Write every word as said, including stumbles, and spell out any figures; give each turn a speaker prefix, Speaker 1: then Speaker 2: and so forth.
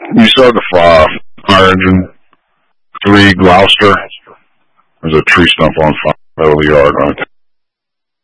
Speaker 1: you saw the uh, fire engine, three Gloucester. There's a tree stump on fire in the middle of the yard, right?